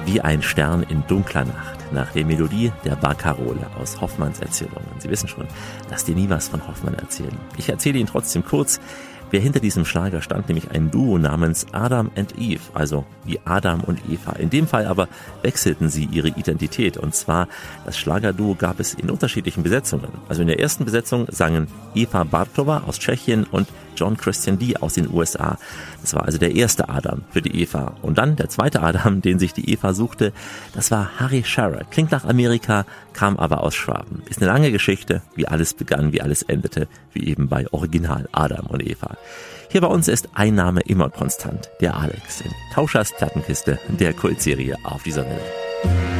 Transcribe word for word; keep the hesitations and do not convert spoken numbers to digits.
Wie ein Stern in dunkler Nacht, nach der Melodie der Barkarole aus Hoffmanns Erzählungen. Sie wissen schon, lass dir nie was von Hoffmann erzählen. Ich erzähle Ihnen trotzdem kurz, wer hinter diesem Schlager stand, nämlich ein Duo namens Adam and Eve, also wie Adam und Eva. In dem Fall aber wechselten sie ihre Identität, und zwar das Schlagerduo gab es in unterschiedlichen Besetzungen. Also in der ersten Besetzung sangen Eva Bartova aus Tschechien und John Christian Lee aus den U S A. Das war also der erste Adam für die Eva. Und dann der zweite Adam, den sich die Eva suchte, das war Harry Shearer. Klingt nach Amerika, kam aber aus Schwaben. Ist eine lange Geschichte, wie alles begann, wie alles endete, wie eben bei Original Adam und Eva. Hier bei uns ist ein Name immer konstant, der Alex in Tauschers Plattenkiste, der Kultserie auf dieser Welt.